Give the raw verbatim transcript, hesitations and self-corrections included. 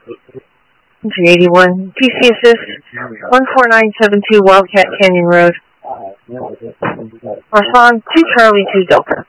three eighty-one, T C Assist, one four nine seven two Wildcat Canyon Road. Marsan, two Charlie, two Delta.